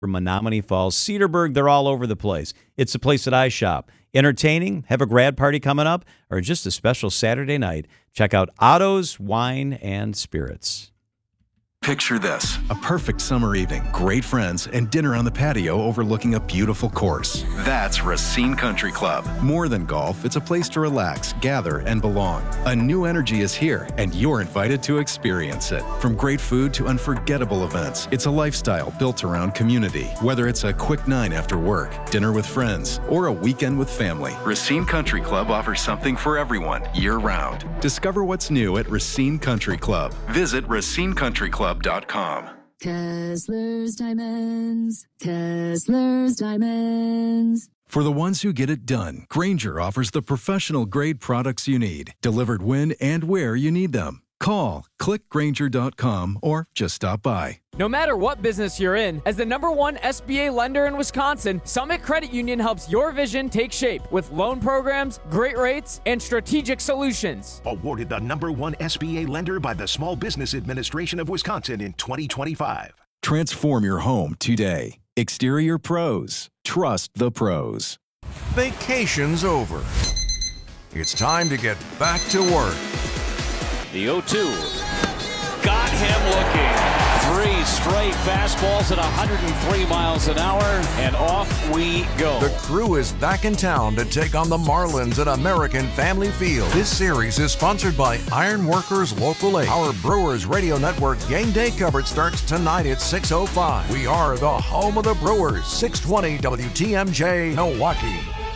from Menominee Falls, Cedarburg, they're all over the place. It's the place that I shop. Entertaining, have a grad party coming up, or just a special Saturday night, check out Otto's Wine and Spirits. Picture this, a perfect summer evening, great friends, and dinner on the patio overlooking a beautiful course. That's Racine Country Club. More than golf, it's a place to relax, gather, and belong. A new energy is here, and you're invited to experience it. From great food to unforgettable events, it's a lifestyle built around community. Whether it's a quick 9 after work, dinner with friends, or a weekend with family, Racine Country Club offers something for everyone, year-round. Discover what's new at Racine Country Club. Visit racinecountryclub.com. Kessler's Diamonds. Kessler's Diamonds. For the ones who get it done, Grainger offers the professional-grade products you need, delivered when and where you need them. Call, click Grainger.com, or just stop by. No matter what business you're in, as the #1 SBA lender in Wisconsin, Summit Credit Union helps your vision take shape with loan programs, great rates, and strategic solutions. Awarded the #1 SBA lender by the Small Business Administration of Wisconsin in 2025. Transform your home today. Exterior Pros. Trust the pros. Vacation's over. It's time to get back to work. The 0-2. Got him looking. 3 straight fastballs at 103 miles an hour, and off we go. The Crew is back in town to take on the Marlins at American Family Field. This series is sponsored by Iron Workers Local 8. Our Brewers Radio Network game day coverage starts tonight at 6:05. We are the home of the Brewers, 620 WTMJ, Milwaukee.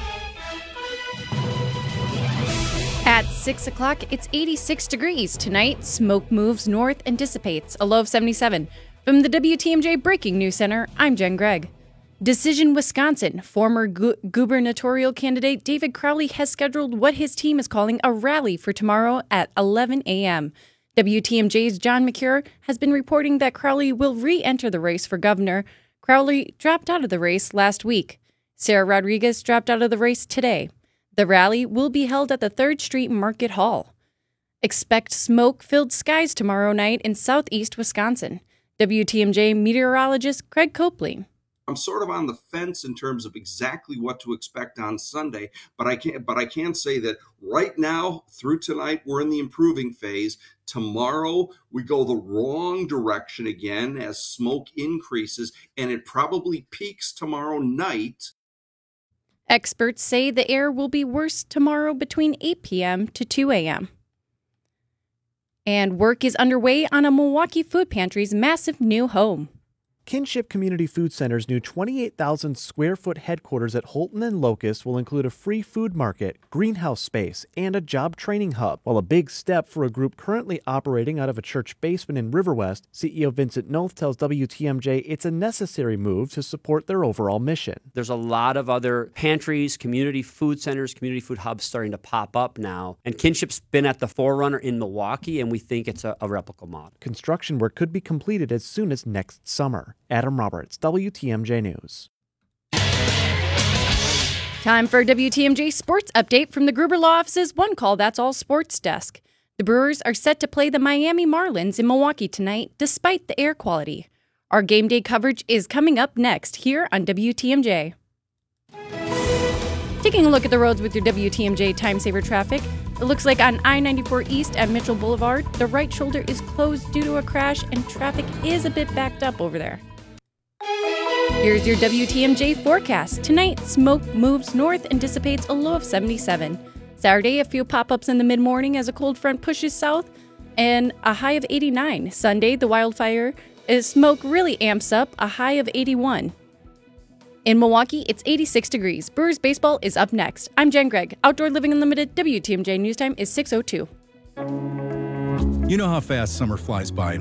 At 6 o'clock, it's 86 degrees. Tonight, smoke moves north and dissipates, a low of 77. From the WTMJ Breaking News Center, I'm Jen Gregg. Decision Wisconsin. Former gubernatorial candidate David Crowley has scheduled what his team is calling a rally for tomorrow at 11 a.m. WTMJ's John McCure has been reporting that Crowley will re-enter the race for governor. Crowley dropped out of the race last week. Sarah Rodriguez dropped out of the race today. The rally will be held at the 3rd Street Market Hall. Expect smoke-filled skies tomorrow night in southeast Wisconsin. WTMJ meteorologist Craig Copley. I'm sort of on the fence in terms of exactly what to expect on Sunday, but I can say that right now through tonight we're in the improving phase. Tomorrow we go the wrong direction again as smoke increases, and it probably peaks tomorrow night. Experts say the air will be worse tomorrow between 8 p.m. to 2 a.m. And work is underway on a Milwaukee food pantry's massive new home. Kinship Community Food Center's new 28,000 square foot headquarters at Holton and Locust will include a free food market, greenhouse space, and a job training hub. While a big step for a group currently operating out of a church basement in Riverwest, CEO Vincent Noth tells WTMJ it's a necessary move to support their overall mission. There's a lot of other pantries, community food centers, community food hubs starting to pop up now. And Kinship's been at the forerunner in Milwaukee, and we think it's a replicable model. Construction work could be completed as soon as next summer. Adam Roberts, WTMJ News. Time for a WTMJ Sports Update from the Gruber Law Office's One Call That's All Sports Desk. The Brewers are set to play the Miami Marlins in Milwaukee tonight, despite the air quality. Our game day coverage is coming up next here on WTMJ. Taking a look at the roads with your WTMJ Time Saver traffic. It looks like on I-94 East at Mitchell Boulevard, the right shoulder is closed due to a crash and traffic is a bit backed up over there. Here's your WTMJ forecast. Tonight, smoke moves north and dissipates a low of 77. Saturday, a few pop-ups in the mid-morning as a cold front pushes south and a high of 89. Sunday, the wildfire smoke really amps up, a high of 81. In Milwaukee, it's 86 degrees. Brewers baseball is up next. I'm Jen Gregg. Outdoor Living Unlimited WTMJ News Time is 6:02. You know how fast summer flies by in